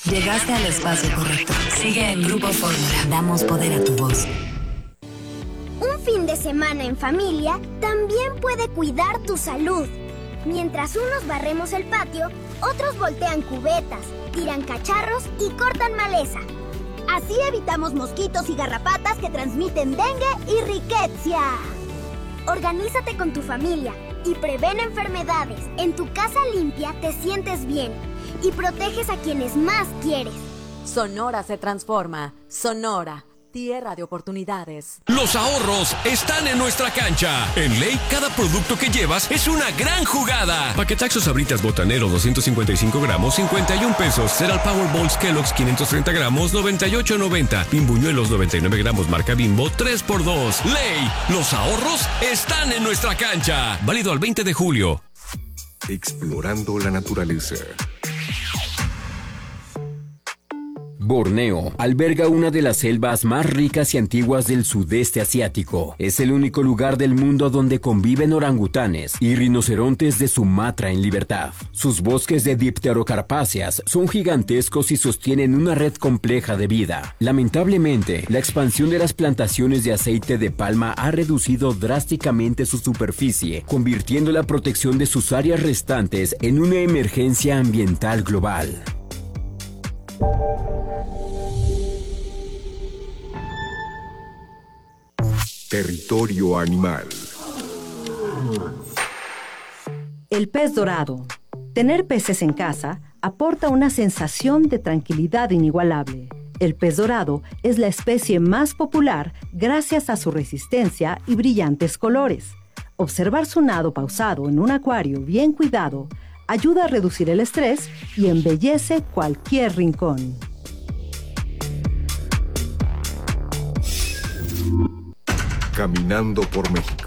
Llegaste al espacio correcto. Sigue en Grupo Fórmula. Damos poder a tu voz. Un fin de semana en familia también puede cuidar tu salud. Mientras unos barremos el patio, otros voltean cubetas, tiran cacharros y cortan maleza. Así evitamos mosquitos y garrapatas que transmiten dengue y riqueza. Organízate con tu familia y prevén enfermedades. En tu casa limpia te sientes bien y proteges a quienes más quieres. Sonora se transforma. Sonora, tierra de oportunidades. Los ahorros están en nuestra cancha. En Ley, cada producto que llevas es una gran jugada. Paquetaxos Sabritas Botanero 255 gramos, 51 pesos. Cereal Powerballs Kellogg's 530 gramos, 98.90. Pimbuñuelos 99 gramos marca Bimbo, 3x2. Ley, los ahorros están en nuestra cancha. Válido al 20 de julio. Explorando la naturaleza. Borneo alberga una de las selvas más ricas y antiguas del sudeste asiático. Es el único lugar del mundo donde conviven orangutanes y rinocerontes de Sumatra en libertad. Sus bosques de dipterocarpáceas son gigantescos y sostienen una red compleja de vida. Lamentablemente, la expansión de las plantaciones de aceite de palma ha reducido drásticamente su superficie, convirtiendo la protección de sus áreas restantes en una emergencia ambiental global. Territorio animal. El pez dorado. Tener peces en casa aporta una sensación de tranquilidad inigualable. El pez dorado es la especie más popular gracias a su resistencia y brillantes colores. Observar su nado pausado en un acuario bien cuidado ayuda a reducir el estrés y embellece cualquier rincón. Caminando por México.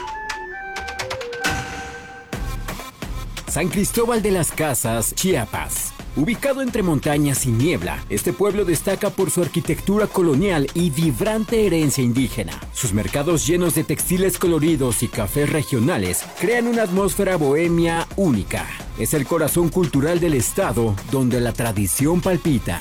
San Cristóbal de las Casas, Chiapas. Ubicado entre montañas y niebla, este pueblo destaca por su arquitectura colonial y vibrante herencia indígena. Sus mercados llenos de textiles coloridos y cafés regionales crean una atmósfera bohemia única. Es el corazón cultural del estado donde la tradición palpita.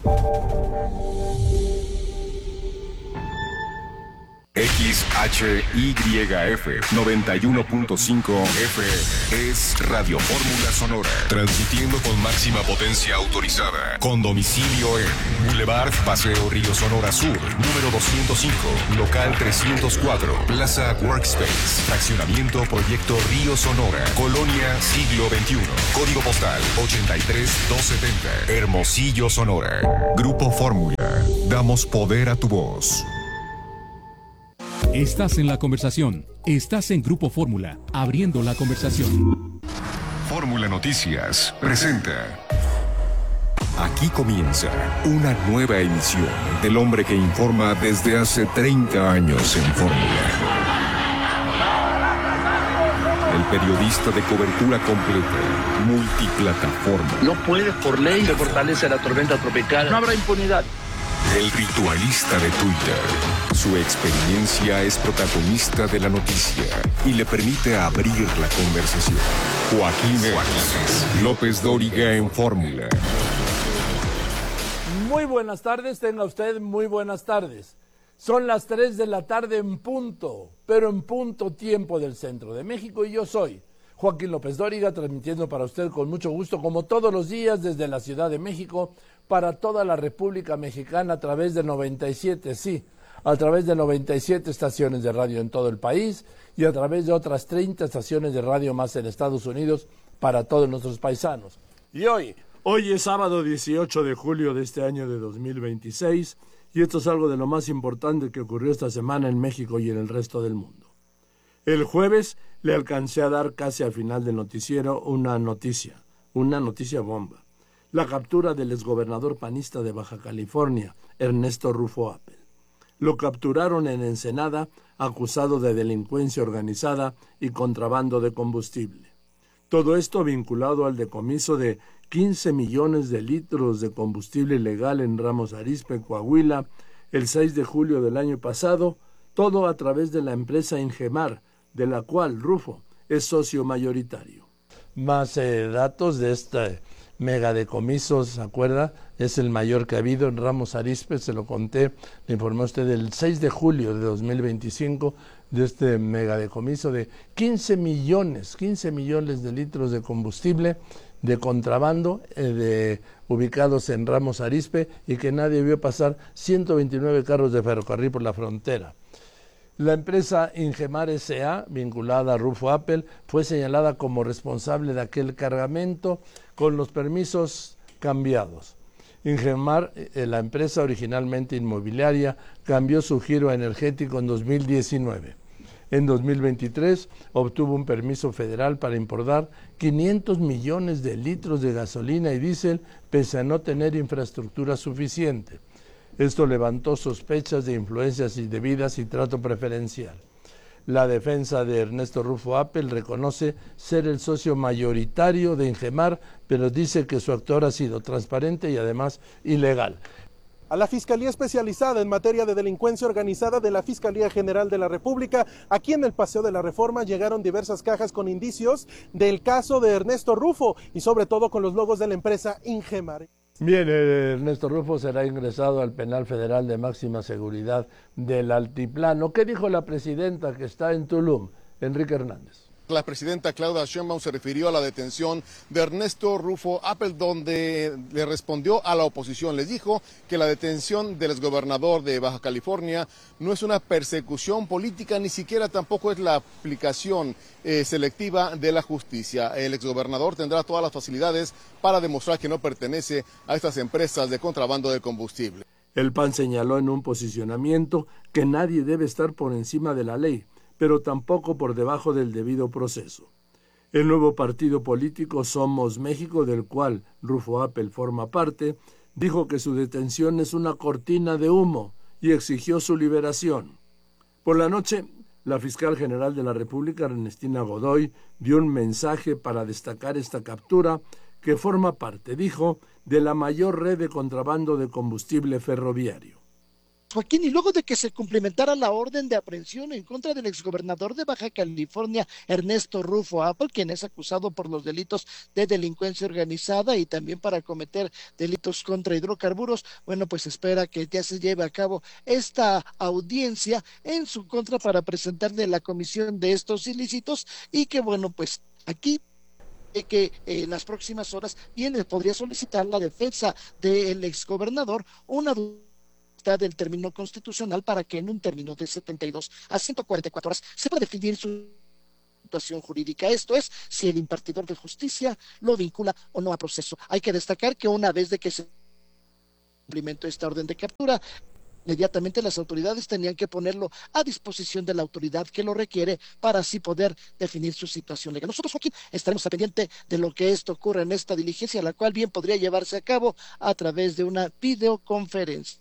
XHYF 91.5 F es Radio Fórmula Sonora, transmitiendo con máxima potencia autorizada, con domicilio en Boulevard Paseo Río Sonora Sur, número 205, local 304, Plaza Workspace, fraccionamiento Proyecto Río Sonora, Colonia Siglo XXI, código postal 83270, Hermosillo, Sonora. Grupo Fórmula, damos poder a tu voz. Estás en la conversación. Estás en Grupo Fórmula, abriendo la conversación. Fórmula Noticias presenta. Aquí comienza una nueva emisión del hombre que informa desde hace 30 años en Fórmula. El periodista de cobertura completa, multiplataforma. No puedes por ley se fortalece la tormenta tropical. No habrá impunidad. El ritualista de Twitter. Su experiencia es protagonista de la noticia y le permite abrir la conversación. Joaquín López Dóriga en Fórmula. Muy buenas tardes, tenga usted muy buenas tardes. Son las 3 de la tarde en punto, pero en punto tiempo del centro de México, y yo soy Joaquín López Dóriga, transmitiendo para usted con mucho gusto, como todos los días, desde la Ciudad de México, para toda la República Mexicana a través de 97, a través de 97 estaciones de radio en todo el país y a través de otras 30 estaciones de radio más en Estados Unidos para todos nuestros paisanos. Y hoy es sábado 18 de julio de este año de 2026 y esto es algo de lo más importante que ocurrió esta semana en México y en el resto del mundo. El jueves le alcancé a dar casi al final del noticiero una noticia bomba. La captura del exgobernador panista de Baja California, Ernesto Rufo Appel. Lo capturaron en Ensenada, acusado de delincuencia organizada y contrabando de combustible. Todo esto vinculado al decomiso de 15 millones de litros de combustible ilegal en Ramos Arizpe, Coahuila, el 6 de julio del año pasado, todo a través de la empresa Ingemar, de la cual Rufo es socio mayoritario. Más datos de megadecomiso, ¿se acuerda? Es el mayor que ha habido en Ramos Arizpe, se lo conté, le informé a usted el 6 de julio de 2025 de este megadecomiso de 15 millones de litros de combustible de contrabando ubicados en Ramos Arizpe y que nadie vio pasar 129 carros de ferrocarril por la frontera. La empresa Ingemar S.A., vinculada a Rufo Appel, fue señalada como responsable de aquel cargamento con los permisos cambiados. Ingemar, la empresa originalmente inmobiliaria, cambió su giro energético en 2019. En 2023 obtuvo un permiso federal para importar 500 millones de litros de gasolina y diésel pese a no tener infraestructura suficiente. Esto levantó sospechas de influencias indebidas y trato preferencial. La defensa de Ernesto Rufo Appel reconoce ser el socio mayoritario de Ingemar, pero dice que su actor ha sido transparente y además ilegal. A la Fiscalía Especializada en Materia de Delincuencia Organizada de la Fiscalía General de la República, aquí en el Paseo de la Reforma, llegaron diversas cajas con indicios del caso de Ernesto Rufo y sobre todo con los logos de la empresa Ingemar. Bien, Ernesto Rufo será ingresado al penal federal de máxima seguridad del Altiplano. ¿Qué dijo la presidenta que está en Tulum, Enrique Hernández? La presidenta Claudia Sheinbaum se refirió a la detención de Ernesto Rufo Appel, donde le respondió a la oposición. Les dijo que la detención del exgobernador de Baja California no es una persecución política, ni siquiera tampoco es la aplicación selectiva de la justicia. El exgobernador tendrá todas las facilidades para demostrar que no pertenece a estas empresas de contrabando de combustible. El PAN señaló en un posicionamiento que nadie debe estar por encima de la ley, pero tampoco por debajo del debido proceso. El nuevo partido político Somos México, del cual Rufo Appel forma parte, dijo que su detención es una cortina de humo y exigió su liberación. Por la noche, la fiscal general de la República, Ernestina Godoy, dio un mensaje para destacar esta captura que forma parte, dijo, de la mayor red de contrabando de combustible ferroviario. Joaquín, y luego de que se cumplimentara la orden de aprehensión en contra del exgobernador de Baja California, Ernesto Rufo Appel, quien es acusado por los delitos de delincuencia organizada y también para cometer delitos contra hidrocarburos, bueno, pues espera que ya se lleve a cabo esta audiencia en su contra para presentarle la comisión de estos ilícitos y que, bueno, pues aquí que en las próximas horas bien podría solicitar la defensa del exgobernador una del término constitucional para que en un término de 72 a 144 horas se pueda definir su situación jurídica. Esto es, si el impartidor de justicia lo vincula o no a proceso. Hay que destacar que una vez de que se cumplimentó esta orden de captura, inmediatamente las autoridades tenían que ponerlo a disposición de la autoridad que lo requiere para así poder definir su situación legal. Nosotros aquí estaremos al pendiente de lo que esto ocurra en esta diligencia, la cual bien podría llevarse a cabo a través de una videoconferencia.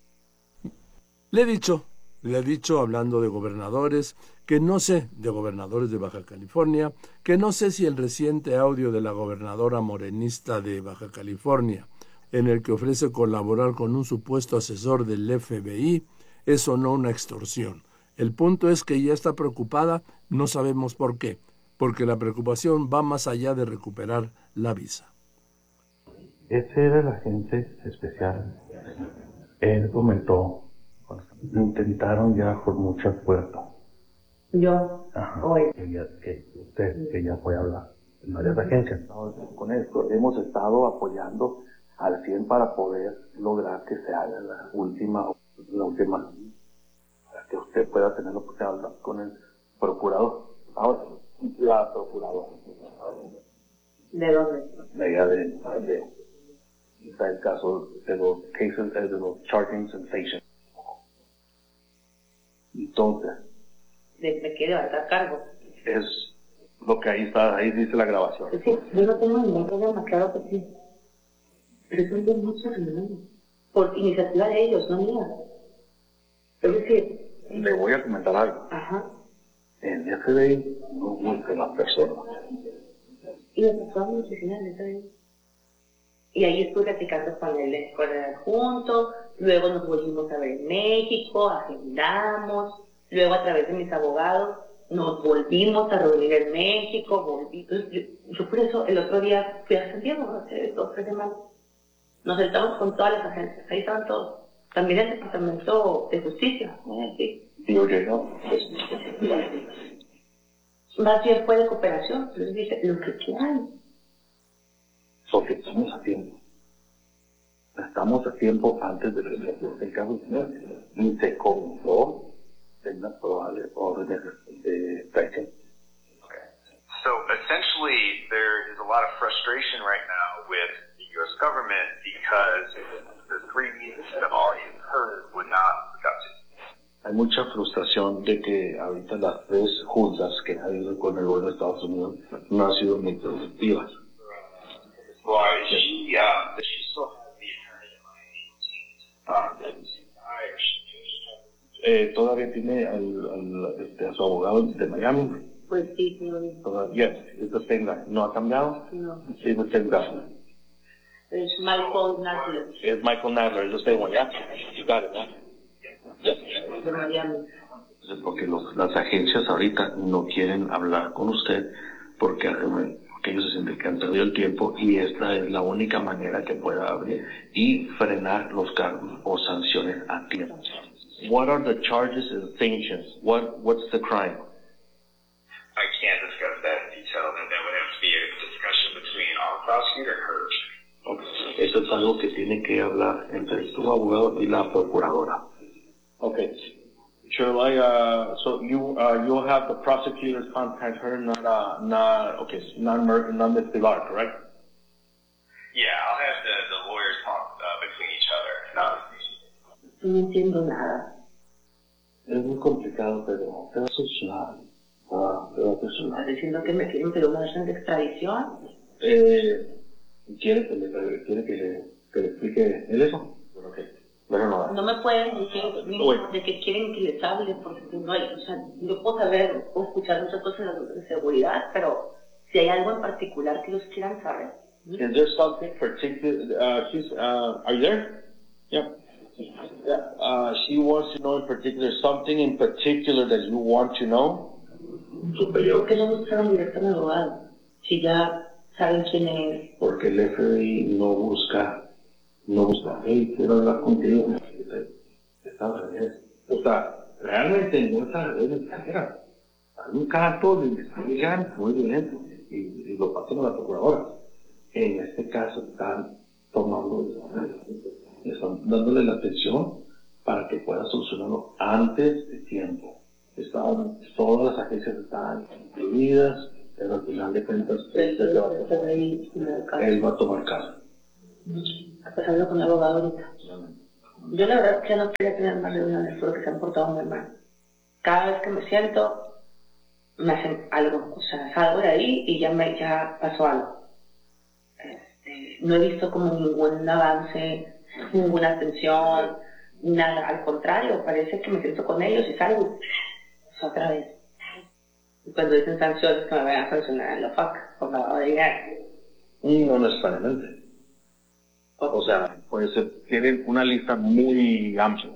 Le he dicho, hablando de gobernadores, que no sé, de gobernadores de Baja California, que no sé si el reciente audio de la gobernadora morenista de Baja California, en el que ofrece colaborar con un supuesto asesor del FBI, es o no una extorsión. El punto es que ella está preocupada, no sabemos por qué, porque la preocupación va más allá de recuperar la visa. Ese era el agente especial. Él comentó, intentaron ya por muchas puertas. Yo, hoy. Que ya fue a hablar en varias agencias. Con esto hemos estado apoyando al 100 para poder lograr que se haga la última, para que usted pueda tener la oportunidad de hablar con el procurador. Ahora, la procuradora. ¿De dónde? Está el caso de los cases, de los charging sensations. Entonces, ¿de qué va a estar cargo? Es lo que ahí dice la grabación. Sí, yo no tengo ningún problema, claro que sí. Pero son de muchos hermanos, por iniciativa de ellos, no mía. Es decir, le voy a comentar algo. Ajá. En FBI no buscan las personas. Y nos pasamos en la oficina de FBI. Y ahí estuve platicando con el adjunto, luego nos volvimos a ver en México, agendamos, luego a través de mis abogados nos volvimos a reunir en México, yo por eso el otro día fui a San Diego, hace 2 o 3 semanas. Nos sentamos con todas las agencias, ahí estaban todos. También el Departamento de Justicia, sí. Más bien fue de cooperación, entonces dice, lo que quieran. Porque estamos a tiempo. Estamos a tiempo antes de que el caso y se comenzó en una probable orden de traición. So essentially, there is a lot of frustration right now with the U.S. government because the 3 meetings that have already occurred were not productive. Hay mucha frustración de que ahorita las 3 juntas que ha habido con el gobierno de Estados Unidos no han sido muy productivas. Right. She still has the attorney in Miami. Todavía tiene a su abogado de Miami. Pues sí, señor. Yes, it's the same guy. ¿No ha cambiado? No. It's the same guy. Es Michael Nadler. It's Michael Nadler, it's the same one, yeah? You got it, yeah? Yes. De Miami. Porque las agencias ahorita no quieren hablar con usted porque ellos se sienten que han perdido el tiempo y esta es la única manera que pueda abrir y frenar los cargos o sanciones a tiempo. What are the charges and sanctions? What's the crime? I can't discuss that in detail, and that would have to be a discussion between our prosecutor and her. Okay. Eso es algo que tiene que hablar entre su abogado y la procuradora. Okay. Shall I, so you'll have the prosecutors contact her, not Ms. Pilar, correct? Yeah, I'll have the lawyers talk between each other. No entiendo nada. Es muy complicado, pero te va a solucionar. ¿Estás diciendo que me quieren pedir una orden de extradición? ¿Quiere que le explique él eso? Pero no me pueden decir de que quieren que les hable, porque no hay, o sea, yo puedo saber o escuchar muchas cosas de seguridad, pero si hay algo en particular que ellos quieran saber. Is there something particular? Are you there? Yeah. She wants to know in particular something in particular that you want to know. ¿Por qué no buscaron directo al abogado? Si ya saben quién es. Porque el FBI no busca, hey, quiero hablar contigo. Está al revés. O sea, realmente no está al revés de carrera. Hay un caso de investigación muy violento y lo pasan a la procuradora. En este caso están están dándole la atención para que pueda solucionarlo antes de tiempo. Todas las agencias están incluidas, pero al final de cuentas él va a tomar caso. Pasando con el abogado ahorita. Yo la verdad que no quería tener más reuniones porque se han portado muy mal. Cada vez que me siento, me hacen algo, o sea, salgo de ahí y ya pasó algo. No he visto como ningún avance, ninguna atención, nada, al contrario, parece que me siento con ellos y salgo otra vez. Y cuando dicen sanciones, que me vayan a sancionar en la faca por lavado de dinero. No necesariamente. O sea, puede ser, tienen una lista muy amplia,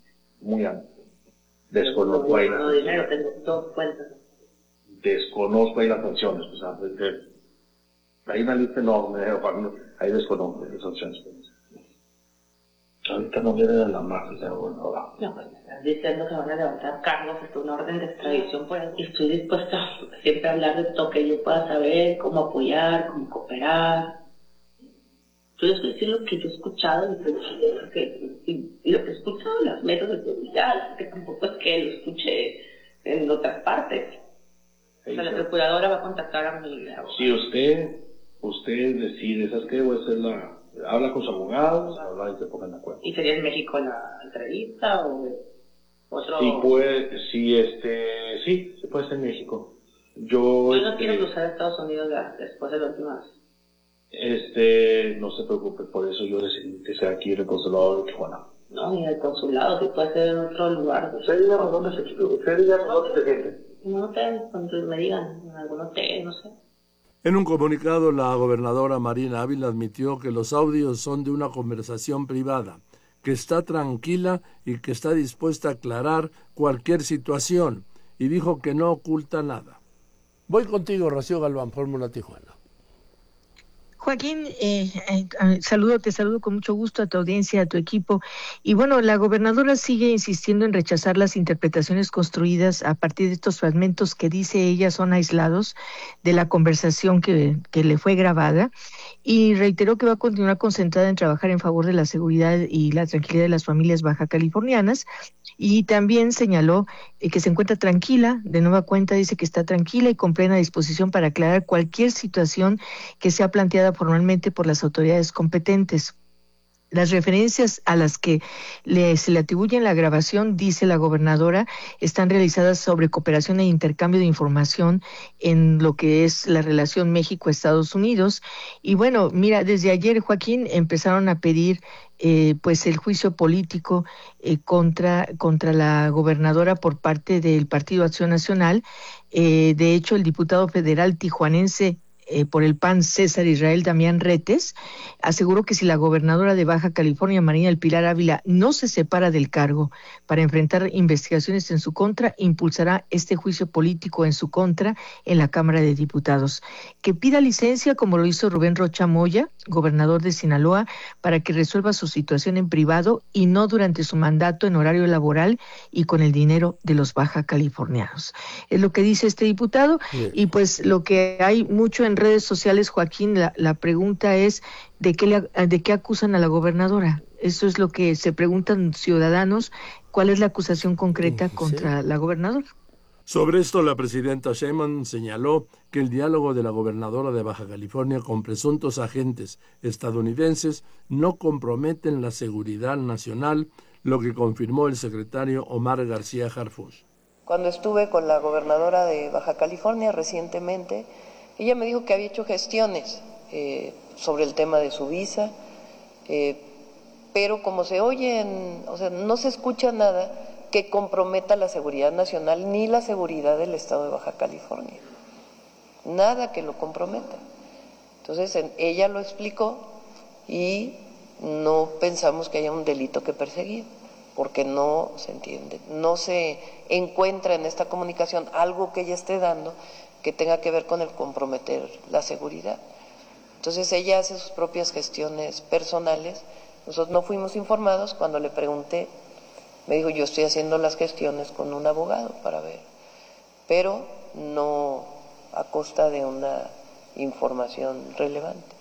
Desconozco ahí no dinero, tengo 2 cuentas. Desconozco ahí las sanciones, o sea, hay una lista enorme, ahí desconozco las sanciones. Ahorita no viene de la marca, No, pues están diciendo que van a levantar cargos, una orden de extradición, pues estoy dispuesta siempre a hablar de todo que yo pueda saber, cómo apoyar, cómo cooperar. Yo les voy a decir lo que yo he escuchado y lo que he escuchado en los medios de seguridad, que tampoco es que lo escuche en otras partes. O sea, la procuradora va a contactar a mi abogado. Si usted decide, ¿sabes qué? Voy a hacer habla con su abogado, habla y se pongan de acuerdo. ¿Y sería en México la entrevista o otro? Sí, se puede ser en México. Yo no quiero cruzar a Estados Unidos después de la última vez. No se preocupe, por eso yo decidí que sea aquí en el consulado de Tijuana. No, ni en el consulado, que puede ser en otro lugar. Usted dígame dónde se siente. En un hotel, cuando me digan, en algún hotel, no sé. En un comunicado, la gobernadora Marina Ávila admitió que los audios son de una conversación privada, que está tranquila y que está dispuesta a aclarar cualquier situación y dijo que no oculta nada. Voy contigo, Rocío Galván, Fórmula Tijuana. Joaquín, te saludo con mucho gusto a tu audiencia, a tu equipo. Y bueno, la gobernadora sigue insistiendo en rechazar las interpretaciones construidas a partir de estos fragmentos que dice ella son aislados de la conversación que le fue grabada. Y reiteró que va a continuar concentrada en trabajar en favor de la seguridad y la tranquilidad de las familias baja californianas. Y también señaló que se encuentra tranquila, de nueva cuenta dice que está tranquila y con plena disposición para aclarar cualquier situación que sea planteada formalmente por las autoridades competentes. Las referencias a las que se le atribuyen la grabación, dice la gobernadora, están realizadas sobre cooperación e intercambio de información en lo que es la relación México-Estados Unidos. Y bueno, mira, desde ayer, Joaquín, empezaron a pedir pues el juicio político contra la gobernadora por parte del Partido Acción Nacional. De hecho, el diputado federal tijuanense por el PAN, César Israel Damián Retes, aseguró que si la gobernadora de Baja California, Marina del Pilar Ávila, no se separa del cargo para enfrentar investigaciones en su contra, impulsará este juicio político en su contra en la Cámara de Diputados. Que pida licencia, como lo hizo Rubén Rocha Moya, gobernador de Sinaloa, para que resuelva su situación en privado y no durante su mandato en horario laboral y con el dinero de los baja californianos. Es lo que dice este diputado. Bien. Y pues lo que hay mucho en redes sociales, Joaquín, la pregunta es ¿de qué acusan a la gobernadora? Eso es lo que se preguntan ciudadanos, ¿cuál es la acusación concreta contra la gobernadora? Sobre esto, la presidenta Sheinbaum señaló que el diálogo de la gobernadora de Baja California con presuntos agentes estadounidenses no comprometen la seguridad nacional, lo que confirmó el secretario Omar García Harfuch. Cuando estuve con la gobernadora de Baja California recientemente, ella me dijo que había hecho gestiones sobre el tema de su visa, pero como se oyen, o sea, no se escucha nada que comprometa la seguridad nacional ni la seguridad del estado de Baja California. Nada que lo comprometa. Entonces, ella lo explicó y no pensamos que haya un delito que perseguir, porque no se entiende, no se encuentra en esta comunicación algo que ella esté dando que tenga que ver con el comprometer la seguridad. Entonces ella hace sus propias gestiones personales. Nosotros no fuimos informados. Cuando le pregunté, me dijo, yo estoy haciendo las gestiones con un abogado para ver, pero no a costa de una información relevante.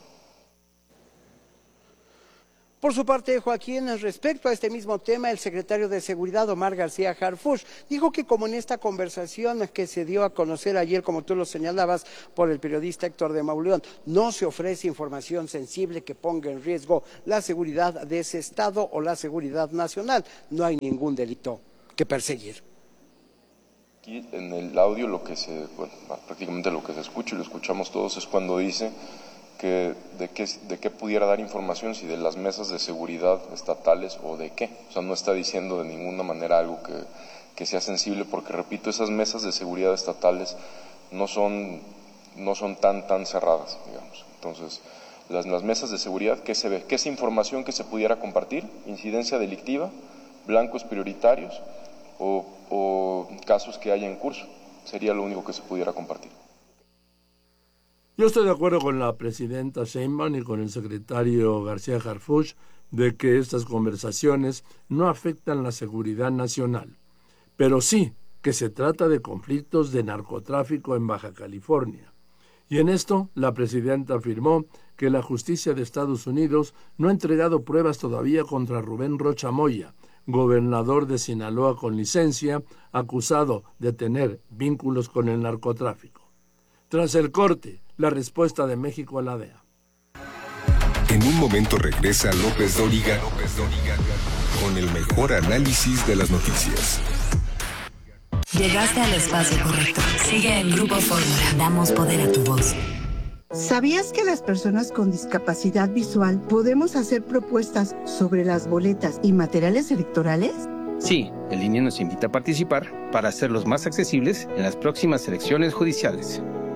Por su parte, Joaquín, respecto a este mismo tema, el secretario de Seguridad, Omar García Harfuch, dijo que como en esta conversación que se dio a conocer ayer, como tú lo señalabas, por el periodista Héctor de Mauleón, no se ofrece información sensible que ponga en riesgo la seguridad de ese estado o la seguridad nacional. No hay ningún delito que perseguir. Aquí en el audio prácticamente lo que se escucha y lo escuchamos todos es cuando dice que de qué pudiera dar información, si de las mesas de seguridad estatales o de qué. O sea, no está diciendo de ninguna manera algo que sea sensible, porque repito, esas mesas de seguridad estatales no son tan cerradas, digamos. Entonces, las mesas de seguridad, ¿qué se ve? ¿Qué es información que se pudiera compartir? ¿Incidencia delictiva? ¿Blancos prioritarios? ¿O casos que haya en curso? Sería lo único que se pudiera compartir. Yo estoy de acuerdo con la presidenta Sheinbaum y con el secretario García Harfuch de que estas conversaciones no afectan la seguridad nacional, pero sí que se trata de conflictos de narcotráfico en Baja California. Y en esto, la presidenta afirmó que la justicia de Estados Unidos no ha entregado pruebas todavía contra Rubén Rocha Moya, gobernador de Sinaloa con licencia, acusado de tener vínculos con el narcotráfico. Tras el corte, la respuesta de México a la DEA. En un momento regresa López Dóriga con el mejor análisis de las noticias. Llegaste al espacio correcto. Sigue en Grupo Fórmula. Damos poder a tu voz. ¿Sabías que las personas con discapacidad visual podemos hacer propuestas sobre las boletas y materiales electorales? Sí, el INE nos invita a participar para hacerlos más accesibles en las próximas elecciones judiciales.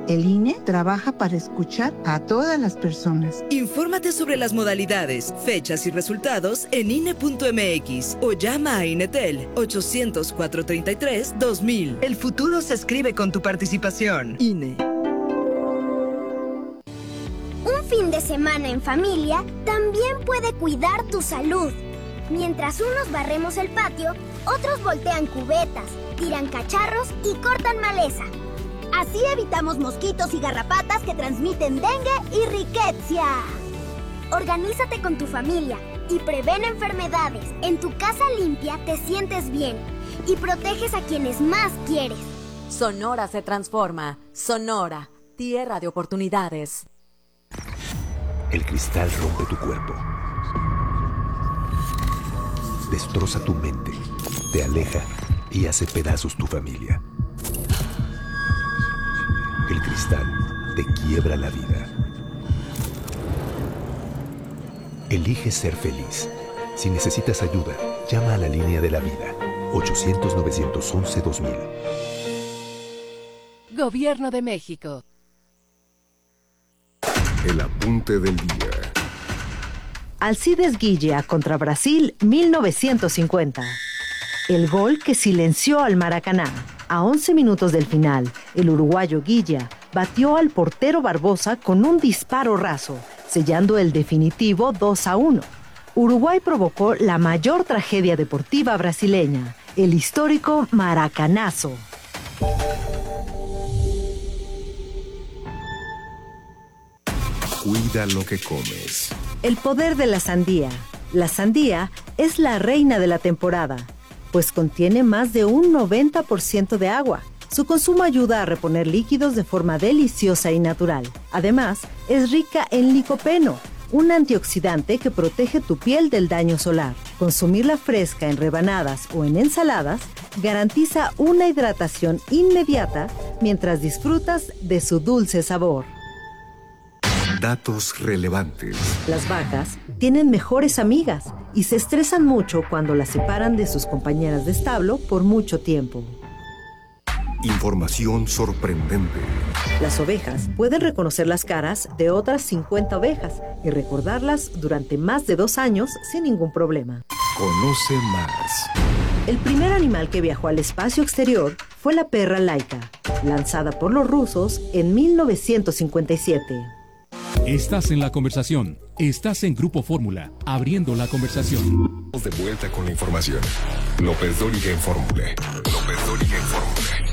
El INE trabaja para escuchar a todas las personas. Infórmate sobre las modalidades, fechas y resultados en INE.mx o llama a INETEL 800-433-2000. El futuro se escribe con tu participación. INE. Un fin de semana en familia también puede cuidar tu salud. Mientras unos barremos el patio, otros voltean cubetas, tiran cacharros y cortan maleza. Así evitamos mosquitos y garrapatas que transmiten dengue y riqueza. Organízate con tu familia y prevén enfermedades. En tu casa limpia te sientes bien y proteges a quienes más quieres. Sonora se transforma. Sonora, tierra de oportunidades. El cristal rompe tu cuerpo. Destroza tu mente, te aleja y hace pedazos tu familia. El cristal te quiebra la vida. Elige ser feliz. Si necesitas ayuda, llama a la línea de la vida. 800-911-2000. Gobierno de México. El apunte del día. Alcides Guilla contra Brasil, 1950. El gol que silenció al Maracaná. A 11 minutos del final, el uruguayo Guilla batió al portero Barbosa con un disparo raso, sellando el definitivo 2-1. Uruguay provocó la mayor tragedia deportiva brasileña, el histórico Maracanazo. Cuida lo que comes. El poder de la sandía. La sandía es la reina de la temporada, pues contiene más de un 90% de agua. Su consumo ayuda a reponer líquidos de forma deliciosa y natural. Además, es rica en licopeno, un antioxidante que protege tu piel del daño solar. Consumirla fresca en rebanadas o en ensaladas garantiza una hidratación inmediata mientras disfrutas de su dulce sabor. Datos relevantes. Las vacas tienen mejores amigas y se estresan mucho cuando las separan de sus compañeras de establo por mucho tiempo. Información sorprendente. Las ovejas pueden reconocer las caras de otras 50 ovejas y recordarlas durante más de 2 años sin ningún problema. Conoce más. El primer animal que viajó al espacio exterior fue la perra Laika, lanzada por los rusos en 1957. Estás en la conversación. Estás en Grupo Fórmula, abriendo la conversación. De vuelta con la información. López Dóriga en Fórmula. López Dóriga en Fórmula.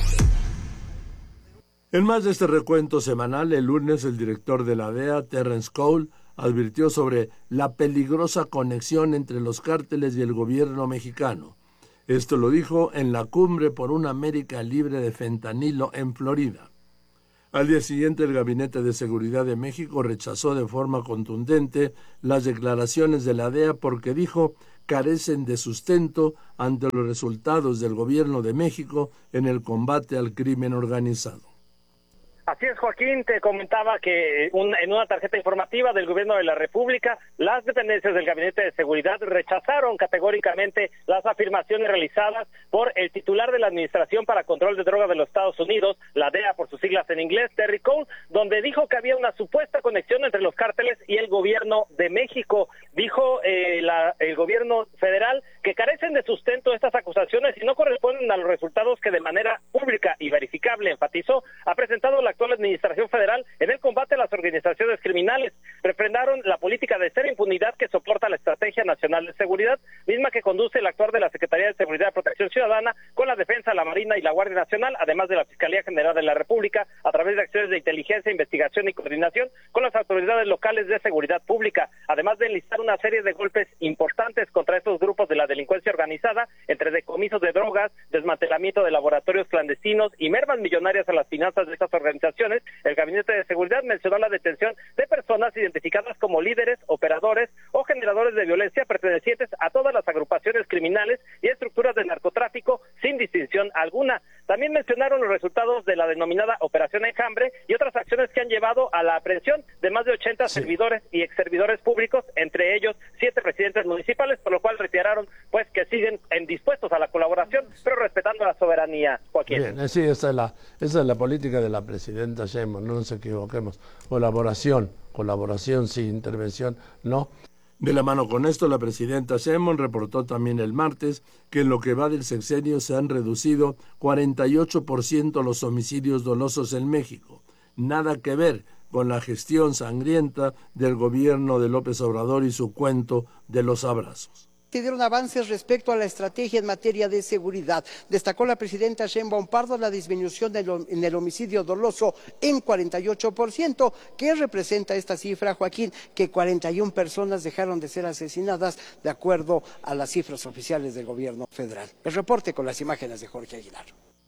En más de este recuento semanal, el lunes el director de la DEA, Terrence Cole, advirtió sobre la peligrosa conexión entre los cárteles y el gobierno mexicano. Esto lo dijo en la cumbre por una América libre de fentanilo en Florida. Al día siguiente, el Gabinete de Seguridad de México rechazó de forma contundente las declaraciones de la DEA porque dijo carecen de sustento ante los resultados del gobierno de México en el combate al crimen organizado. Así es, Joaquín, te comentaba que en una tarjeta informativa del Gobierno de la República, las dependencias del Gabinete de Seguridad rechazaron categóricamente las afirmaciones realizadas por el titular de la Administración para Control de Drogas de los Estados Unidos, la DEA por sus siglas en inglés, Terry Cole, donde dijo que había una supuesta conexión entre los cárteles y el Gobierno de México. Dijo el Gobierno federal que carecen de sustento estas acusaciones y no corresponden a los resultados que de manera pública y verificable, enfatizó, ha presentado la actual Administración Federal en el combate a las organizaciones criminales. Refrendaron la política de cero impunidad que soporta la Estrategia Nacional de Seguridad, misma que conduce el actuar de la Secretaría de Seguridad y Protección Ciudadana con la Defensa, la Marina y la Guardia Nacional, además de la Fiscalía General de la República, a través de acciones de inteligencia, investigación y coordinación con las autoridades locales de seguridad pública, además de enlistar una serie de golpes importantes contra estos grupos de la delincuencia organizada, entre decomisos de drogas, desmantelamiento de laboratorios clandestinos y mermas millonarias a las finanzas de estas organizaciones. El Gabinete de Seguridad mencionó la detención de personas identificadas como líderes líderes, operadores o generadores de violencia pertenecientes a todas las agrupaciones criminales y estructuras de narcotráfico sin distinción alguna. También mencionaron los resultados de la denominada Operación Enjambre y otras acciones que han llevado a la aprehensión de más de 80 servidores y exservidores públicos, entre ellos 7 presidentes municipales, por lo cual reiteraron pues que siguen dispuestos a la colaboración, pero respetando la soberanía, Joaquín. Bien, sí, esa es la política de la presidenta Sheinbaum, no nos equivoquemos. Colaboración, sí, intervención, no. De la mano con esto, la presidenta Sheinbaum reportó también el martes que en lo que va del sexenio se han reducido 48% los homicidios dolosos en México. Nada que ver con la gestión sangrienta del gobierno de López Obrador y su cuento de los abrazos. Se dieron avances respecto a la estrategia en materia de seguridad. Destacó la presidenta Sheinbaum Pardo la disminución en el homicidio doloso en 48%. ¿Qué representa esta cifra, Joaquín? Que 41 personas dejaron de ser asesinadas de acuerdo a las cifras oficiales del gobierno federal. El reporte con las imágenes de Jorge Aguilar.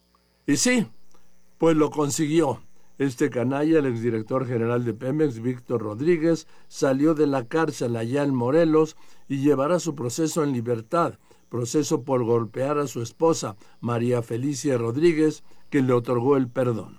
Y sí, pues lo consiguió. Este canalla, el exdirector general de Pemex, Víctor Rodríguez, salió de la cárcel allá en Morelos y llevará su proceso en libertad, proceso por golpear a su esposa, María Felicia Rodríguez, que le otorgó el perdón.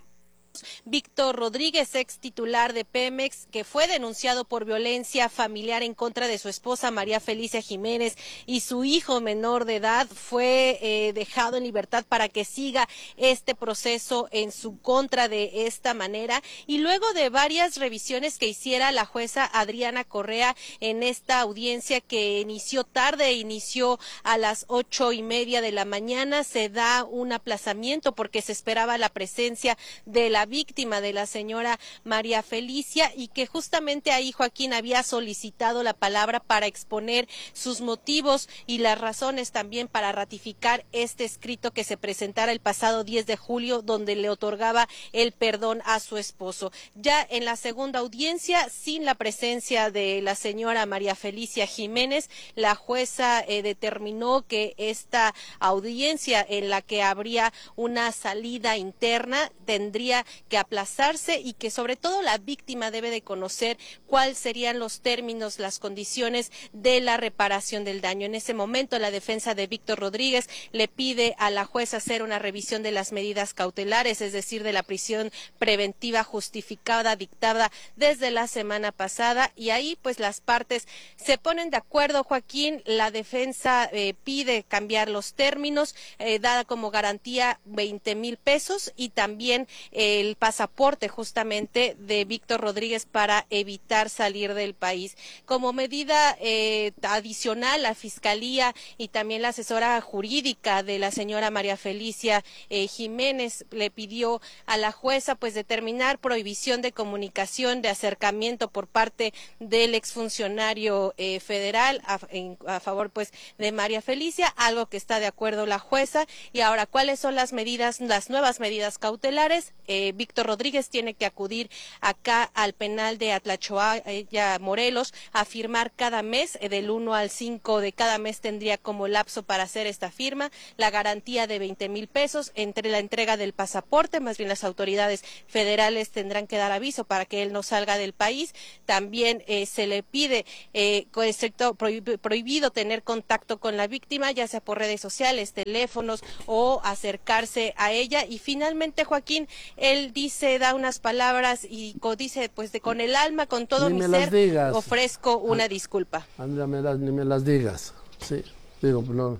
Víctor Rodríguez, ex titular de Pemex, que fue denunciado por violencia familiar en contra de su esposa María Felicia Jiménez y su hijo menor de edad, fue dejado en libertad para que siga este proceso en su contra de esta manera. Y luego de varias revisiones que hiciera la jueza Adriana Correa en esta audiencia que inició tarde, inició a las 8:30 de la mañana, se da un aplazamiento porque se esperaba la presencia de la víctima, de la señora María Felicia, y que justamente ahí Joaquín había solicitado la palabra para exponer sus motivos y las razones también para ratificar este escrito que se presentara el pasado 10 de julio, donde le otorgaba el perdón a su esposo. Ya en la segunda audiencia, sin la presencia de la señora María Felicia Jiménez, la jueza determinó que esta audiencia en la que habría una salida interna tendría que aplazarse y que sobre todo la víctima debe de conocer cuáles serían los términos, las condiciones de la reparación del daño. En ese momento la defensa de Víctor Rodríguez le pide a la jueza hacer una revisión de las medidas cautelares, es decir, de la prisión preventiva justificada dictada desde la semana pasada, y ahí pues las partes se ponen de acuerdo, Joaquín. La defensa pide cambiar los términos, dada como garantía 20,000 pesos y también el pasaporte justamente de Víctor Rodríguez para evitar salir del país. Como medida adicional, la Fiscalía y también la asesora jurídica de la señora María Felicia Jiménez le pidió a la jueza pues determinar prohibición de comunicación, de acercamiento por parte del exfuncionario federal a favor pues de María Felicia, algo que está de acuerdo la jueza. Y ahora, ¿cuáles son las medidas, las nuevas medidas cautelares? Víctor Rodríguez tiene que acudir acá al penal de Atlachoaya, Morelos, a firmar cada mes, del 1 al 5 de cada mes tendría como lapso para hacer esta firma, la garantía de 20,000 pesos, entre la entrega del pasaporte, más bien las autoridades federales tendrán que dar aviso para que él no salga del país. También se le pide con estricto prohibido tener contacto con la víctima, ya sea por redes sociales, teléfonos o acercarse a ella. Y finalmente, Joaquín, él dice, da unas palabras y dice, pues con el alma, con todo mi ser, ofrezco una disculpa. Andrea, ni me las digas. Sí, digo, no,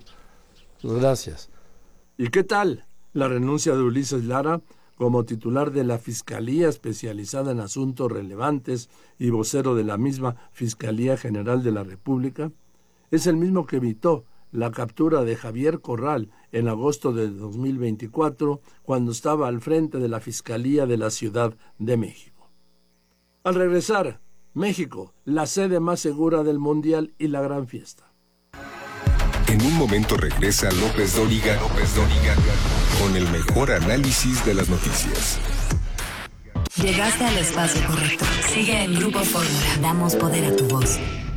gracias. ¿Y qué tal la renuncia de Ulises Lara como titular de la Fiscalía Especializada en Asuntos Relevantes y vocero de la misma Fiscalía General de la República? Es el mismo que evitó la captura de Javier Corral en agosto de 2024, cuando estaba al frente de la Fiscalía de la Ciudad de México. Al regresar, México, la sede más segura del Mundial y la gran fiesta. En un momento regresa López Dóriga con el mejor análisis de las noticias. Llegaste al espacio correcto. Sigue en Grupo Fórmula. Damos poder a tu voz.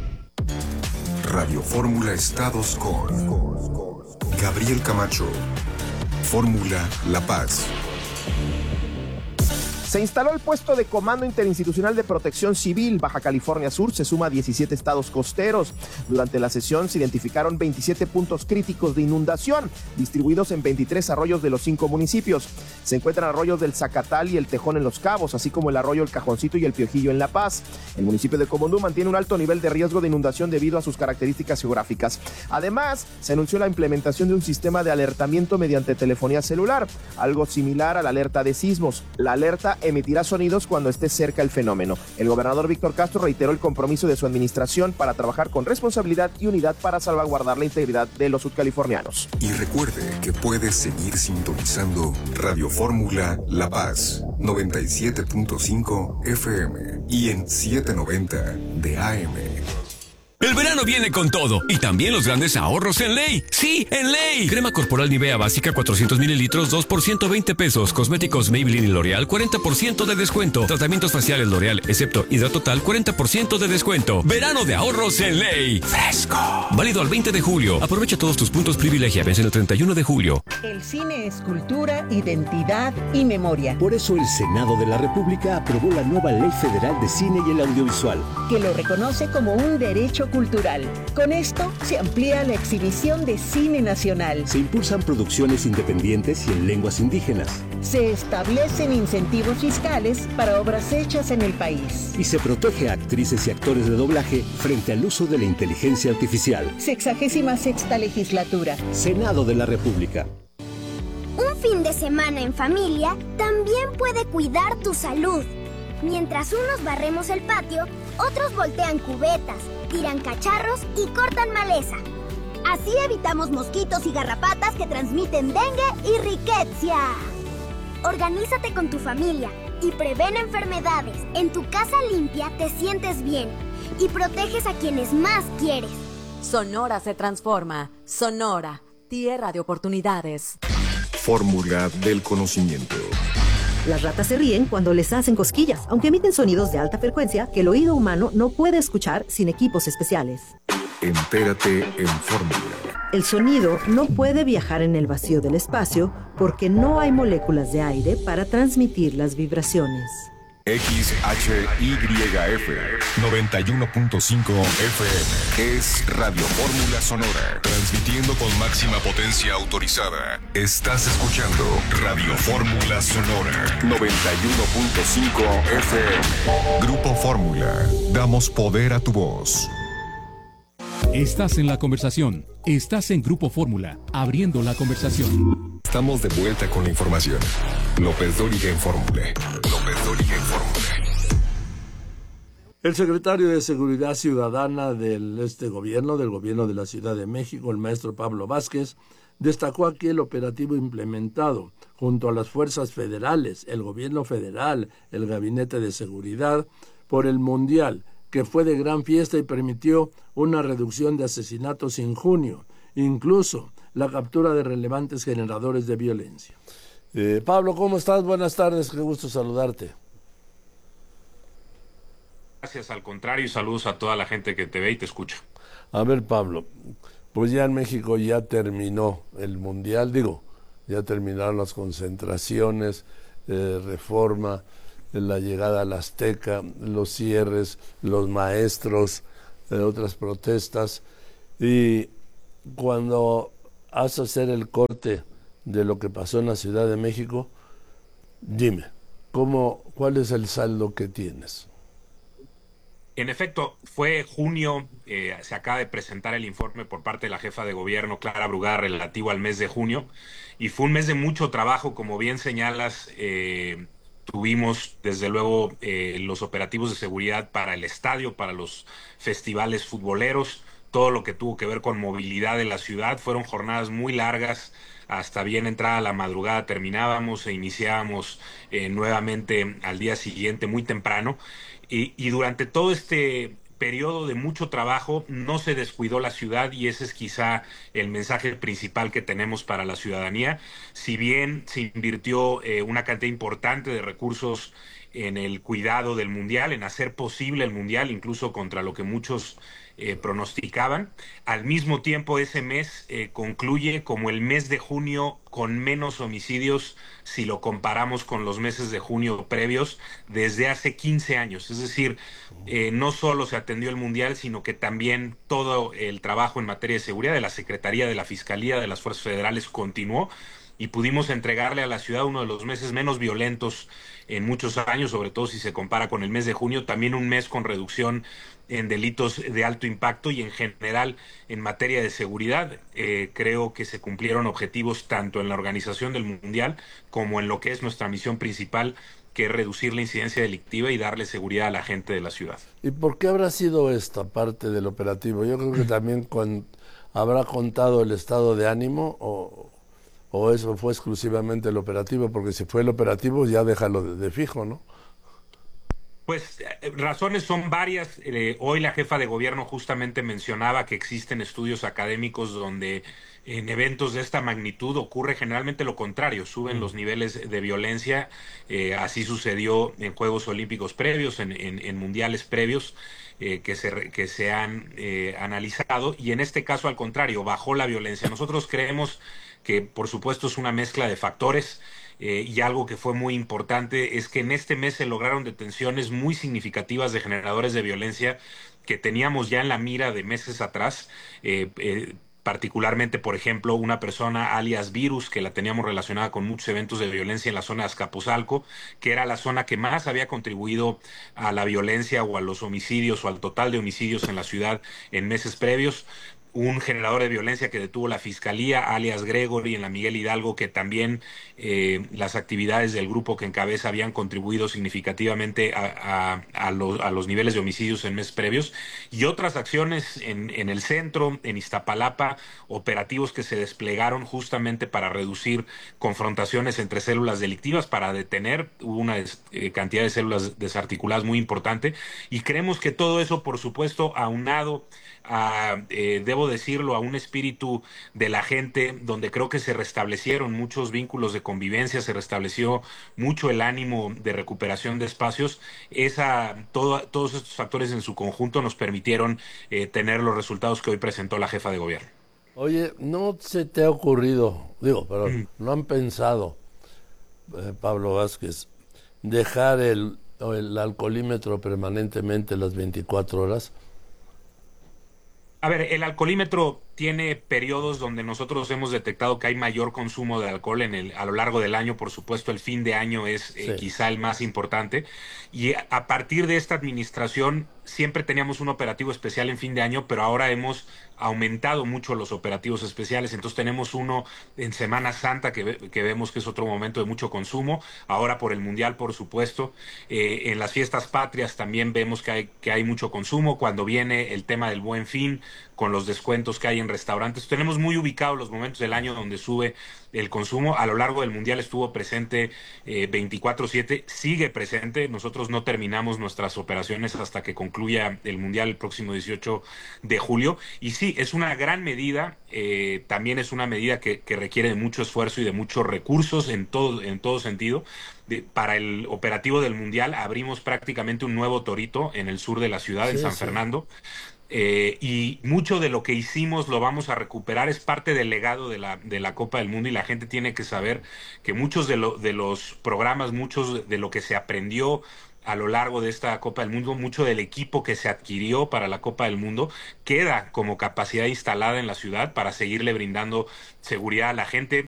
Radio Fórmula Estados con Gabriel Camacho. Fórmula La Paz. Se instaló el puesto de Comando Interinstitucional de Protección Civil. Baja California Sur se suma a 17 estados costeros. Durante la sesión se identificaron 27 puntos críticos de inundación, distribuidos en 23 arroyos de los 5 municipios. Se encuentran arroyos del Zacatal y el Tejón en Los Cabos, así como el arroyo El Cajoncito y el Piojillo en La Paz. El municipio de Comondú mantiene un alto nivel de riesgo de inundación debido a sus características geográficas. Además, se anunció la implementación de un sistema de alertamiento mediante telefonía celular, algo similar a la alerta de sismos. La alerta emitirá sonidos cuando esté cerca el fenómeno. El gobernador Víctor Castro reiteró el compromiso de su administración para trabajar con responsabilidad y unidad para salvaguardar la integridad de los sudcalifornianos. Y recuerde que puedes seguir sintonizando Radio Fórmula La Paz, 97.5 FM y en 790 de AM. El verano viene con todo y también los grandes ahorros en Ley. ¡Sí, en Ley! Crema corporal Nivea básica 400 mililitros, 2 por 120 pesos. Cosméticos Maybelline y L'Oreal, 40% de descuento. Tratamientos faciales L'Oreal, excepto Hidratotal, 40% de descuento. Verano de ahorros en Ley. ¡Fresco! Válido al 20 de julio. Aprovecha todos tus puntos privilegia. Vence el 31 de julio. El cine es cultura, identidad y memoria. Por eso el Senado de la República aprobó la nueva Ley Federal de Cine y el Audiovisual, que lo reconoce como un derecho cultural. Con esto se amplía la exhibición de cine nacional. Se impulsan producciones independientes y en lenguas indígenas. Se establecen incentivos fiscales para obras hechas en el país. Y se protege a actrices y actores de doblaje frente al uso de la inteligencia artificial. 66ª legislatura. Senado de la República. Un fin de semana en familia también puede cuidar tu salud. Mientras unos barremos el patio, otros voltean cubetas, tiran cacharros y cortan maleza. Así evitamos mosquitos y garrapatas que transmiten dengue y riqueza. Organízate con tu familia y prevén enfermedades. En tu casa limpia te sientes bien y proteges a quienes más quieres. Sonora se transforma. Sonora, tierra de oportunidades. Fórmula del conocimiento. Las ratas se ríen cuando les hacen cosquillas, aunque emiten sonidos de alta frecuencia que el oído humano no puede escuchar sin equipos especiales. Entérate en Fórmula. El sonido no puede viajar en el vacío del espacio porque no hay moléculas de aire para transmitir las vibraciones. XHYF 91.5 FM es Radio Fórmula Sonora, transmitiendo con máxima potencia autorizada. Estás escuchando Radio Fórmula Sonora 91.5 FM. Grupo Fórmula, damos poder a tu voz. Estás en la conversación. Estás en Grupo Fórmula, abriendo la conversación. Estamos de vuelta con la información. López Dóriga en Fórmula. López Dóriga en Fórmula. El secretario de Seguridad Ciudadana del gobierno de la Ciudad de México, el maestro Pablo Vázquez, destacó aquí el operativo implementado junto a las fuerzas federales, el gobierno federal, el Gabinete de Seguridad, por el Mundial, que fue de gran fiesta y permitió una reducción de asesinatos en junio, incluso la captura de relevantes generadores de violencia. Pablo, ¿cómo estás? Buenas tardes, qué gusto saludarte. Gracias, al contrario, y saludos a toda la gente que te ve y te escucha. A ver, Pablo, pues ya en México ya terminó el Mundial, ya terminaron las concentraciones, Reforma, la llegada al Azteca, los cierres, los maestros, otras protestas, y cuando vas a hacer el corte de lo que pasó en la Ciudad de México, dime, ¿cuál es el saldo que tienes? En efecto, fue junio, se acaba de presentar el informe por parte de la jefa de gobierno, Clara Brugada, relativo al mes de junio, y fue un mes de mucho trabajo, como bien señalas. Tuvimos, desde luego, los operativos de seguridad para el estadio, para los festivales futboleros, todo lo que tuvo que ver con movilidad en la ciudad. Fueron jornadas muy largas, hasta bien entrada la madrugada terminábamos e iniciábamos nuevamente al día siguiente muy temprano. Y durante todo este periodo de mucho trabajo no se descuidó la ciudad, y ese es quizá el mensaje principal que tenemos para la ciudadanía. Si bien se invirtió una cantidad importante de recursos en el cuidado del Mundial, en hacer posible el Mundial, incluso contra lo que muchos pronosticaban. Al mismo tiempo, ese mes concluye como el mes de junio con menos homicidios si lo comparamos con los meses de junio previos desde hace 15 años. Es decir, no solo se atendió el Mundial, sino que también todo el trabajo en materia de seguridad de la Secretaría, de la Fiscalía, de las Fuerzas Federales continuó, y pudimos entregarle a la ciudad uno de los meses menos violentos en muchos años, sobre todo si se compara con el mes de junio, también un mes con reducción en delitos de alto impacto y en general en materia de seguridad. Creo que se cumplieron objetivos tanto en la organización del Mundial como en lo que es nuestra misión principal, que es reducir la incidencia delictiva y darle seguridad a la gente de la ciudad. ¿Y por qué habrá sido esta parte del operativo? Yo creo que también habrá contado el estado de ánimo o eso fue exclusivamente el operativo, porque si fue el operativo ya déjalo de fijo, ¿no? Pues razones son varias. Hoy la jefa de gobierno justamente mencionaba que existen estudios académicos donde en eventos de esta magnitud ocurre generalmente lo contrario, suben los niveles de violencia. Así sucedió en Juegos Olímpicos previos, en mundiales previos que se han analizado, y en este caso al contrario, bajó la violencia. Nosotros creemos que por supuesto es una mezcla de factores, y algo que fue muy importante es que en este mes se lograron detenciones muy significativas de generadores de violencia que teníamos ya en la mira de meses atrás, particularmente, por ejemplo, una persona alias Virus, que la teníamos relacionada con muchos eventos de violencia en la zona de Azcapotzalco, que era la zona que más había contribuido a la violencia o a los homicidios o al total de homicidios en la ciudad en meses previos. Un generador de violencia que detuvo la Fiscalía, alias Gregory, en la Miguel Hidalgo, que también las actividades del grupo que encabeza habían contribuido significativamente a los niveles de homicidios en meses previos, y otras acciones en el centro, en Iztapalapa, operativos que se desplegaron justamente para reducir confrontaciones entre células delictivas, para detener una cantidad de células desarticuladas muy importante, y creemos que todo eso, por supuesto, aunado debo decirlo, a un espíritu de la gente donde creo que se restablecieron muchos vínculos de convivencia, se restableció mucho el ánimo de recuperación de espacios. Todos estos factores en su conjunto nos permitieron tener los resultados que hoy presentó la jefa de gobierno. Oye, ¿no se te ha ocurrido, no han pensado, Pablo Vázquez, dejar el alcoholímetro permanentemente las 24 horas? A ver, el alcoholímetro tiene periodos donde nosotros hemos detectado que hay mayor consumo de alcohol a lo largo del año. Por supuesto, el fin de año es quizá el más importante. Y a partir de esta administración siempre teníamos un operativo especial en fin de año, pero ahora hemos aumentado mucho los operativos especiales. Entonces tenemos uno en Semana Santa que vemos que es otro momento de mucho consumo. Ahora por el Mundial, por supuesto. En las fiestas patrias también vemos que hay mucho consumo. Cuando viene el tema del Buen Fin, con los descuentos que hay en restaurantes, tenemos muy ubicados los momentos del año donde sube el consumo. A lo largo del Mundial estuvo presente 24/7, sigue presente. Nosotros no terminamos nuestras operaciones hasta que concluya el Mundial el próximo 18 de julio. Y sí, es una gran medida, también es una medida que requiere de mucho esfuerzo y de muchos recursos en todo sentido. Para el operativo del Mundial abrimos prácticamente un nuevo torito en el sur de la ciudad, en San Fernando. Y mucho de lo que hicimos lo vamos a recuperar, es parte del legado de la Copa del Mundo, y la gente tiene que saber que muchos de los programas, muchos de lo que se aprendió a lo largo de esta Copa del Mundo, mucho del equipo que se adquirió para la Copa del Mundo queda como capacidad instalada en la ciudad para seguirle brindando seguridad a la gente.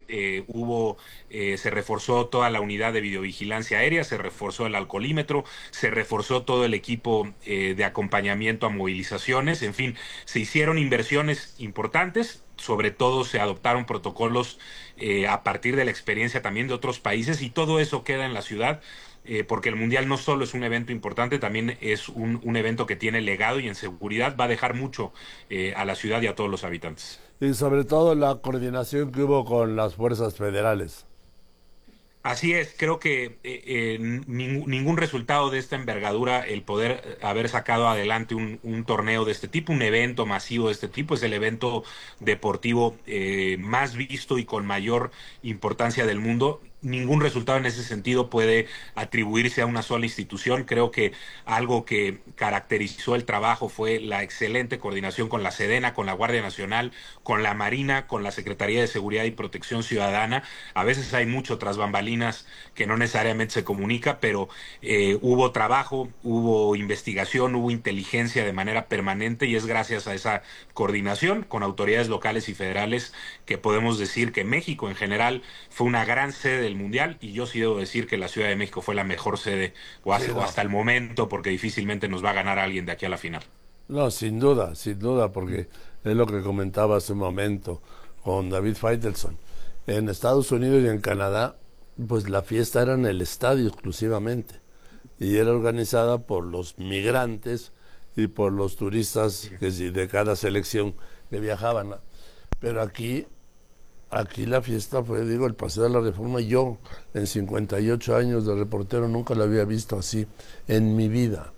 Se reforzó toda la unidad de videovigilancia aérea, se reforzó el alcoholímetro, se reforzó todo el equipo de acompañamiento a movilizaciones. En fin, se hicieron inversiones importantes. Sobre todo se adoptaron protocolos a partir de la experiencia también de otros países, y todo eso queda en la ciudad. Porque el Mundial no solo es un evento importante, también es un evento que tiene legado, y en seguridad va a dejar mucho a la ciudad y a todos los habitantes. Y sobre todo la coordinación que hubo con las fuerzas federales. Así es, creo que ningún resultado de esta envergadura, el poder haber sacado adelante un torneo de este tipo, un evento masivo de este tipo, es el evento deportivo más visto y con mayor importancia del mundo. ningún resultado en ese sentido puede atribuirse a una sola institución. Creo que algo que caracterizó el trabajo fue la excelente coordinación con la Sedena, con la Guardia Nacional, con la Marina, con la Secretaría de Seguridad y Protección Ciudadana. A veces hay mucho tras bambalinas que no necesariamente se comunica, pero hubo trabajo, hubo investigación, hubo inteligencia de manera permanente, y es gracias a esa coordinación con autoridades locales y federales que podemos decir que México en general fue una gran sede del Mundial, y yo sí debo decir que la Ciudad de México fue la mejor sede o hasta el momento, porque difícilmente nos va a ganar alguien de aquí a la final. No, sin duda, porque es lo que comentaba hace un momento con David Faitelson. En Estados Unidos y en Canadá, pues la fiesta era en el estadio exclusivamente, y era organizada por los migrantes y por los turistas que de cada selección que viajaban. Pero aquí la fiesta fue, el Paseo de la Reforma. Yo, en 58 años de reportero, nunca lo había visto así en mi vida.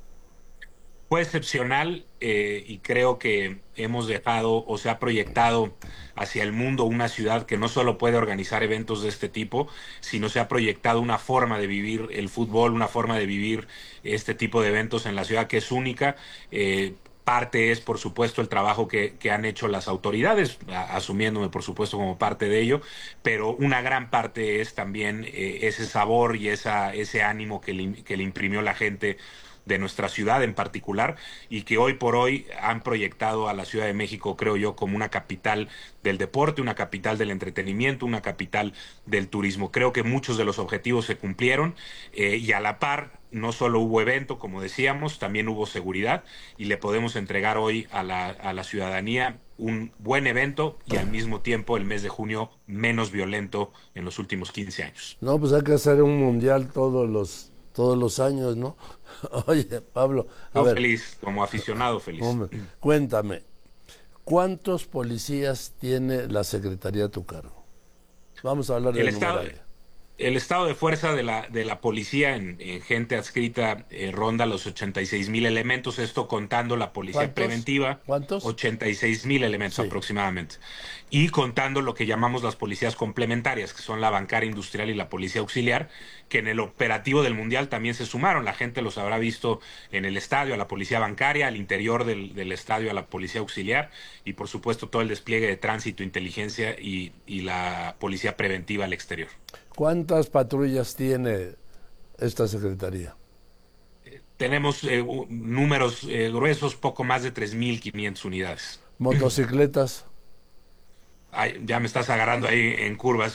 Fue excepcional, y creo que hemos dejado o se ha proyectado hacia el mundo una ciudad que no solo puede organizar eventos de este tipo, sino se ha proyectado una forma de vivir el fútbol, una forma de vivir este tipo de eventos en la ciudad que es única. Parte es, por supuesto, el trabajo que han hecho las autoridades, asumiéndome, por supuesto, como parte de ello, pero una gran parte es también ese sabor y ese ánimo que le imprimió la gente de nuestra ciudad en particular, y que hoy por hoy han proyectado a la Ciudad de México, creo yo, como una capital del deporte, una capital del entretenimiento, una capital del turismo. Creo que muchos de los objetivos se cumplieron, y a la par no solo hubo evento, como decíamos, también hubo seguridad, y le podemos entregar hoy a la ciudadanía un buen evento, y al mismo tiempo el mes de junio menos violento en los últimos 15 años. No, pues hay que hacer un mundial todos los años, ¿no? Oye, Pablo, feliz, como aficionado feliz. Hombre, cuéntame, ¿cuántos policías tiene la Secretaría a tu cargo? Vamos a hablar del numerario. El estado de fuerza de la policía en gente adscrita ronda los 86,000 elementos, esto contando la policía preventiva. ¿Cuántos? 86,000 elementos aproximadamente. Y contando lo que llamamos las policías complementarias, que son la bancaria industrial y la policía auxiliar, que en el operativo del Mundial también se sumaron. La gente los habrá visto en el estadio, a la policía bancaria, al interior del estadio, a la policía auxiliar, y por supuesto todo el despliegue de tránsito, inteligencia y la policía preventiva al exterior. ¿Cuántas patrullas tiene esta secretaría? Tenemos números gruesos, poco más de 3,500 unidades. ¿Motocicletas? Ay, ya me estás agarrando ahí en curvas,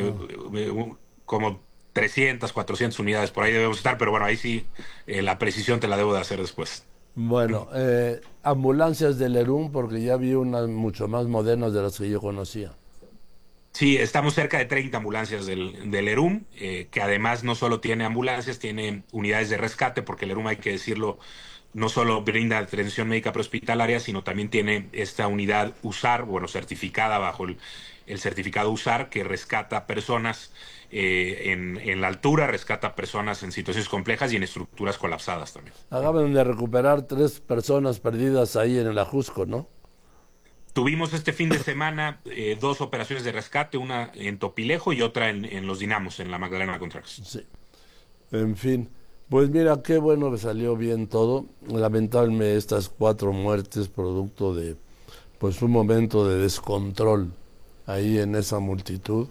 como 300, 400 unidades, por ahí debemos estar, pero bueno, ahí sí, la precisión te la debo de hacer después. Bueno, ambulancias del ERUM, porque ya vi unas mucho más modernas de las que yo conocía. Sí, estamos cerca de 30 ambulancias del ERUM, que además no solo tiene ambulancias, tiene unidades de rescate, porque el ERUM, hay que decirlo, no solo brinda atención médica prehospitalaria, sino también tiene esta unidad USAR, certificada bajo el certificado USAR, que rescata personas en la altura, rescata personas en situaciones complejas y en estructuras colapsadas también. Acaban de recuperar 3 personas perdidas ahí en el Ajusco, ¿no? Tuvimos este fin de semana 2 operaciones de rescate, una en Topilejo y otra en Los Dinamos, en la Magdalena Contreras. Sí. En fin, pues mira, qué bueno que salió bien todo. Lamentablemente estas 4 muertes producto de un momento de descontrol ahí en esa multitud.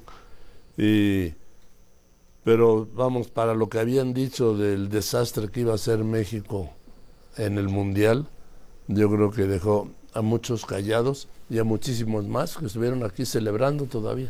Pero vamos, para lo que habían dicho del desastre que iba a ser México en el Mundial, yo creo que dejó a muchos callados y a muchísimos más que estuvieron aquí celebrando todavía.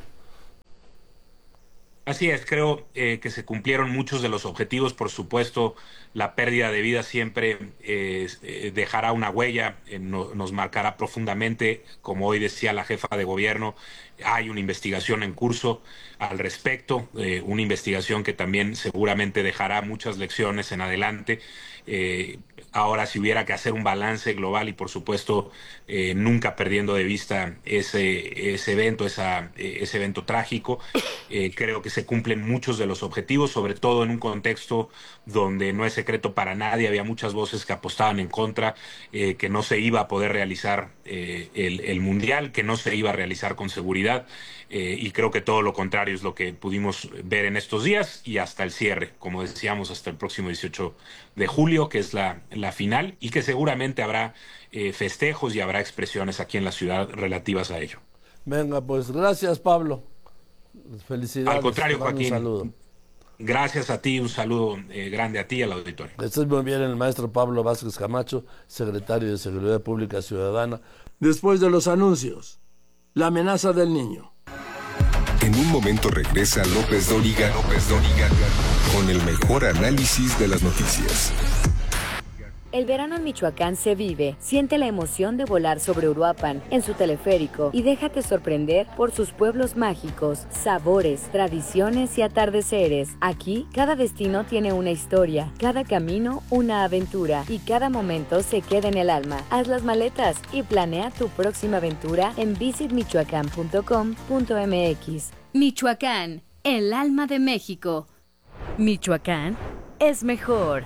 Así es, creo que se cumplieron muchos de los objetivos. Por supuesto, la pérdida de vida siempre dejará una huella, nos marcará profundamente. Como hoy decía la jefa de gobierno, hay una investigación en curso al respecto, una investigación que también seguramente dejará muchas lecciones en adelante. Ahora, si hubiera que hacer un balance global y, por supuesto, nunca perdiendo de vista ese evento trágico, creo que se cumplen muchos de los objetivos, sobre todo en un contexto donde no es secreto para nadie, había muchas voces que apostaban en contra, que no se iba a poder realizar el Mundial, que no se iba a realizar con seguridad, y creo que todo lo contrario es lo que pudimos ver en estos días y hasta el cierre, como decíamos, hasta el próximo 18 de julio, que es la final, y que seguramente habrá festejos y habrá expresiones aquí en la ciudad relativas a ello. Venga, pues gracias, Pablo. Felicidades. Al contrario, Joaquín. Un saludo. Gracias a ti, un saludo grande a ti y al auditorio. Estás muy bien, el maestro Pablo Vázquez Camacho, secretario de Seguridad Pública Ciudadana. Después de los anuncios, la amenaza del niño. En un momento regresa López Dóriga con el mejor análisis de las noticias. El verano en Michoacán se vive. Siente la emoción de volar sobre Uruapan en su teleférico y déjate sorprender por sus pueblos mágicos, sabores, tradiciones y atardeceres. Aquí, cada destino tiene una historia, cada camino una aventura y cada momento se queda en el alma. Haz las maletas y planea tu próxima aventura en visitmichoacán.com.mx. Michoacán, el alma de México. Michoacán es mejor.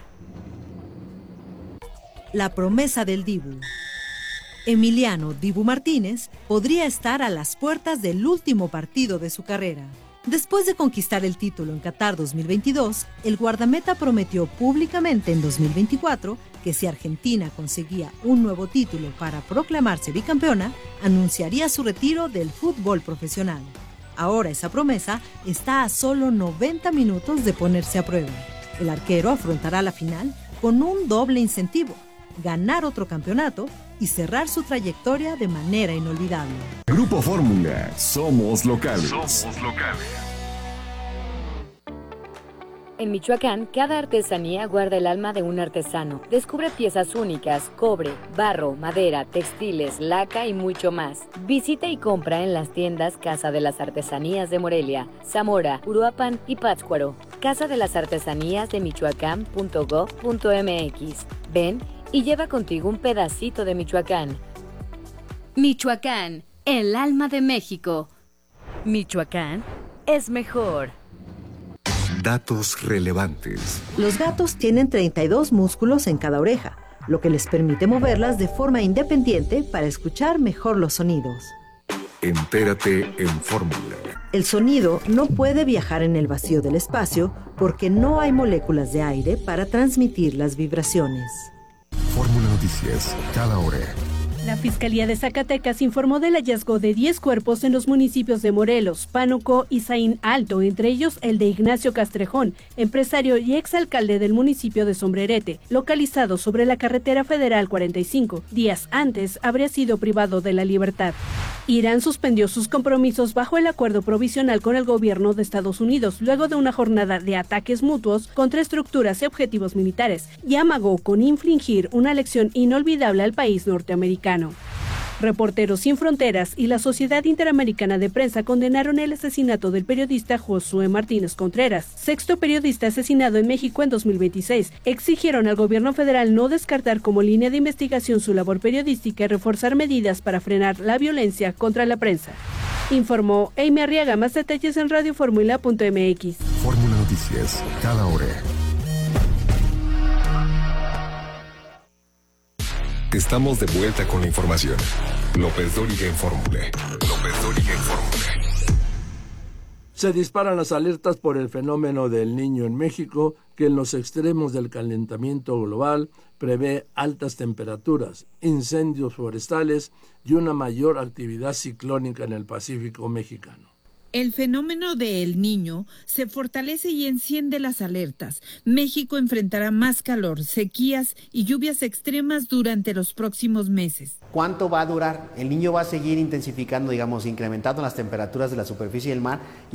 La promesa del Dibu. Emiliano Dibu Martínez podría estar a las puertas del último partido de su carrera. Después de conquistar el título en Qatar 2022, el guardameta prometió públicamente en 2024 que si Argentina conseguía un nuevo título para proclamarse bicampeona, anunciaría su retiro del fútbol profesional. Ahora esa promesa está a solo 90 minutos de ponerse a prueba. El arquero afrontará la final con un doble incentivo: ganar otro campeonato y cerrar su trayectoria de manera inolvidable. Grupo Fórmula, somos locales. En Michoacán, cada artesanía guarda el alma de un artesano. Descubre piezas únicas, cobre, barro, madera, textiles, laca y mucho más. Visita y compra en las tiendas Casa de las Artesanías de Morelia, Zamora, Uruapan y Pátzcuaro. Casa de las Artesanías de Michoacán.gov.mx. Ven y lleva contigo un pedacito de Michoacán. Michoacán, el alma de México. Michoacán es mejor. Datos relevantes. Los gatos tienen 32 músculos en cada oreja, lo que les permite moverlas de forma independiente para escuchar mejor los sonidos. Entérate en Fórmula. El sonido no puede viajar en el vacío del espacio porque no hay moléculas de aire para transmitir las vibraciones. Fórmula Noticias, cada hora. La Fiscalía de Zacatecas informó del hallazgo de 10 cuerpos en los municipios de Morelos, Pánuco y Zaín Alto, entre ellos el de Ignacio Castrejón, empresario y exalcalde del municipio de Sombrerete, localizado sobre la carretera federal 45. Días antes habría sido privado de la libertad. Irán suspendió sus compromisos bajo el acuerdo provisional con el gobierno de Estados Unidos, luego de una jornada de ataques mutuos contra estructuras y objetivos militares, y amagó con infligir una lección inolvidable al país norteamericano. Reporteros Sin Fronteras y la Sociedad Interamericana de Prensa condenaron el asesinato del periodista Josué Martínez Contreras, sexto periodista asesinado en México en 2026. Exigieron al gobierno federal no descartar como línea de investigación su labor periodística y reforzar medidas para frenar la violencia contra la prensa. Informó Amy Arriaga. Más detalles en radioformula.mx. Fórmula Noticias, cada hora. Estamos de vuelta con la información. López Dóriga en Fórmula. Se disparan las alertas por el fenómeno del Niño en México, que en los extremos del calentamiento global prevé altas temperaturas, incendios forestales y una mayor actividad ciclónica en el Pacífico mexicano. El fenómeno de El Niño se fortalece y enciende las alertas. México enfrentará más calor, sequías y lluvias extremas durante los próximos meses. ¿Cuánto va a durar? El Niño va a seguir intensificando, incrementando las temperaturas de la superficie del mar.